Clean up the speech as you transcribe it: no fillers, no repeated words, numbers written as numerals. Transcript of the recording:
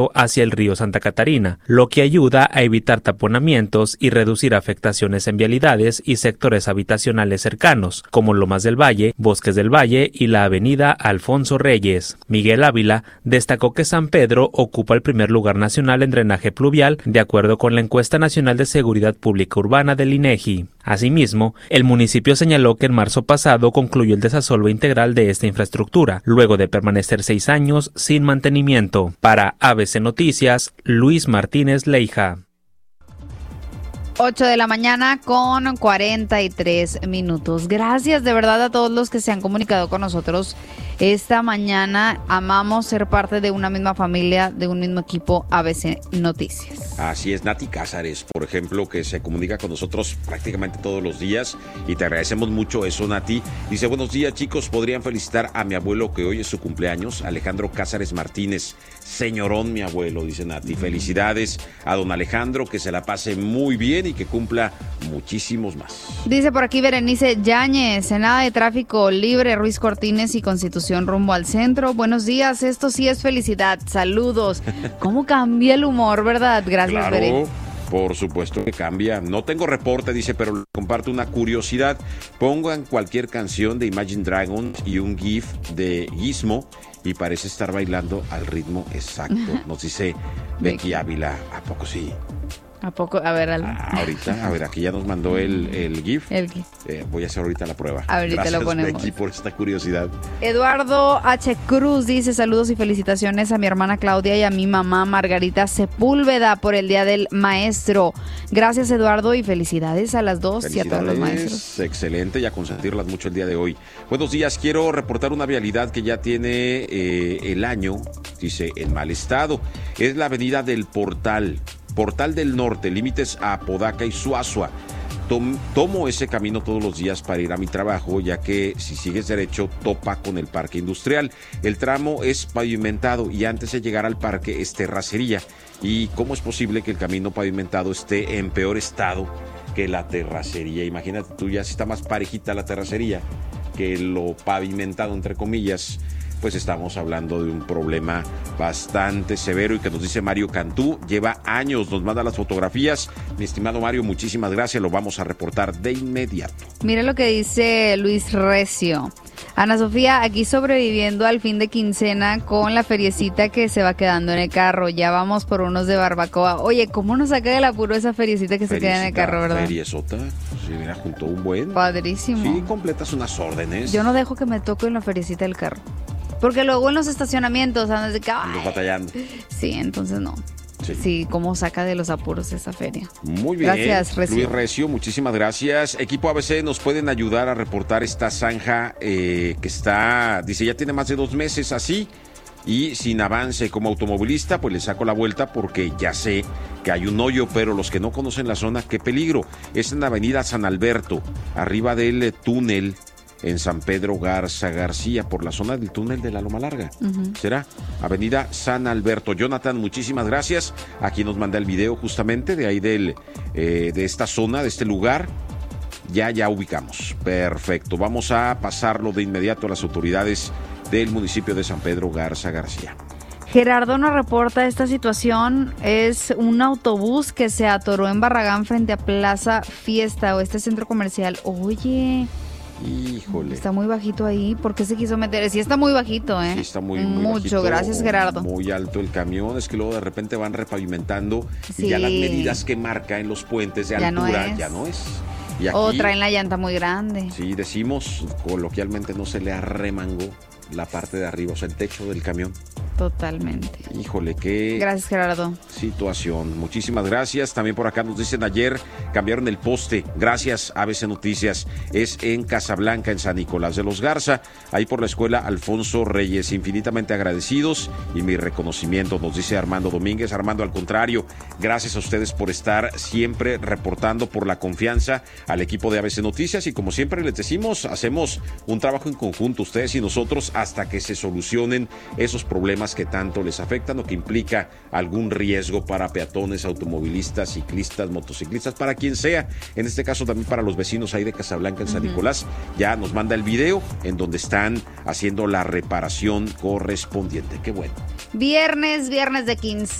hacia el río Santa Catarina, lo que ayuda a evitar taponamientos y reducir afectaciones en vialidades y sectores habitacionales cercanos, como Lomas del Valle, Bosques del Valle y la avenida Alfonso Reyes. Miguel Ávila destacó que San Pedro ocupa el primer lugar nacional en drenaje pluvial, de acuerdo con la Encuesta Nacional de Seguridad Pública Urbana del INEGI. Asimismo, el municipio señaló que en marzo pasado concluyó el desasolvo integral de esta infraestructura, luego de permanecer 6 años sin mantenimiento. Para ABC Noticias, Luis Martínez Leija. 8 de la mañana con 43 minutos. Gracias de verdad a todos los que se han comunicado con nosotros esta mañana. Amamos ser parte de una misma familia, de un mismo equipo ABC Noticias. Así es, Nati Cázares, por ejemplo, que se comunica con nosotros prácticamente todos los días y te agradecemos mucho eso, Nati. Dice, buenos días, chicos, podrían felicitar a mi abuelo que hoy es su cumpleaños, Alejandro Cázares Martínez. Señorón, mi abuelo, dice Nati. Felicidades a don Alejandro, que se la pase muy bien y que cumpla muchísimos más. Dice por aquí Berenice Yáñez, en nada de tráfico libre, Ruiz Cortines y Constitución rumbo al centro. Buenos días, esto sí es felicidad. Saludos. ¿Cómo cambia el humor, verdad? Gracias, Claro. Beren. Por supuesto que cambia. No tengo reporte, dice, pero comparto una curiosidad. Pongan cualquier canción de Imagine Dragons y un GIF de Gizmo y parece estar bailando al ritmo exacto. Nos dice Becky Ávila. ¿A poco sí? ¿A poco? A ver, ahorita, a ver, aquí ya nos mandó el GIF. El GIF. Voy a hacer ahorita la prueba. Ahorita Gracias, lo ponemos. Becky, por esta curiosidad. Eduardo H. Cruz dice saludos y felicitaciones a mi hermana Claudia y a mi mamá Margarita Sepúlveda por el Día del Maestro. Gracias, Eduardo, y felicidades a las dos y a todos los maestros. Excelente, y a consentirlas mucho el día de hoy. Buenos días, quiero reportar una vialidad que ya tiene el año, dice, en mal estado. Es la avenida del Portal del Norte, límites a Apodaca y Suazua. Tomo ese camino todos los días para ir a mi trabajo, ya que si sigues derecho topa con el parque industrial. El tramo es pavimentado y antes de llegar al parque es terracería. ¿Y cómo es posible que el camino pavimentado esté en peor estado que la terracería? Imagínate tú, ya si está más parejita la terracería que lo pavimentado, entre comillas. Pues estamos hablando de un problema bastante severo y que nos dice Mario Cantú, lleva años, nos manda las fotografías. Mi estimado Mario, muchísimas gracias, lo vamos a reportar de inmediato. Mira lo que dice Luis Recio. Ana Sofía, aquí sobreviviendo al fin de quincena con la feriecita que se va quedando en el carro. Ya vamos por unos de barbacoa. Oye, ¿cómo nos saca del apuro esa feriecita que se queda en el carro, verdad? Feriesota, sí, mira, junto a un buen. Padrísimo. Sí, completas unas órdenes. Yo no dejo que me toque en la feriecita del carro. Porque luego en los estacionamientos andas de que... Los batallando. Sí, entonces no. Sí, cómo saca de los apuros esa feria. Muy bien. Gracias, Recio. Luis Recio, muchísimas gracias. Equipo ABC, ¿nos pueden ayudar a reportar esta zanja que está, dice, ya tiene más de 2 meses así y sin avance? Como automovilista, pues le saco la vuelta porque ya sé que hay un hoyo, pero los que no conocen la zona, qué peligro. Es en la avenida San Alberto, arriba del túnel en San Pedro Garza García, por la zona del túnel de la Loma Larga. Será avenida San Alberto. Jonathan, muchísimas gracias. Aquí nos manda el video justamente de ahí de esta zona, de este lugar. Ya ubicamos. Perfecto. Vamos a pasarlo de inmediato a las autoridades del municipio de San Pedro Garza García. Gerardo nos reporta esta situación. Es un autobús que se atoró en Barragán frente a Plaza Fiesta o este centro comercial. Oye... Híjole. Está muy bajito ahí. ¿Por qué se quiso meter? Sí, está muy bajito, ¿eh? Sí, está muy mucho. Bajito, gracias, Gerardo. Muy alto el camión. Es que luego de repente van repavimentando sí. Y ya las medidas que marca en los puentes de altura ya no es. Y aquí, o traen la llanta muy grande. Sí, decimos coloquialmente, no se le arremangó la parte de arriba, o sea, el techo del camión. Totalmente. Híjole, qué... Gracias, Gerardo. Situación. Muchísimas gracias. También por acá nos dicen ayer cambiaron el poste. Gracias, ABC Noticias. Es en Casablanca, en San Nicolás de los Garza, ahí por la escuela Alfonso Reyes. Infinitamente agradecidos y mi reconocimiento, nos dice Armando Domínguez. Armando, al contrario, gracias a ustedes por estar siempre reportando, por la confianza al equipo de ABC Noticias y como siempre les decimos, hacemos un trabajo en conjunto, ustedes y nosotros, hasta que se solucionen esos problemas zonas que tanto les afectan o que implica algún riesgo para peatones, automovilistas, ciclistas, motociclistas, para quien sea. En este caso también para los vecinos ahí de Casablanca en San Nicolás. Ya nos manda el video en donde están haciendo la reparación correspondiente. Qué bueno. Viernes de 15.